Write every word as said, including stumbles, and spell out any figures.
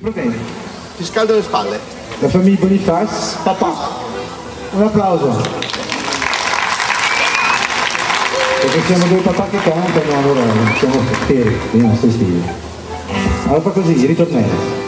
Problemi. Ti scaldo le spalle. La famiglia Boniface. Papà. Un applauso. Perché siamo due papà che cantano, allora siamo fieri dei nostri figli. Allora fa così, ritornello.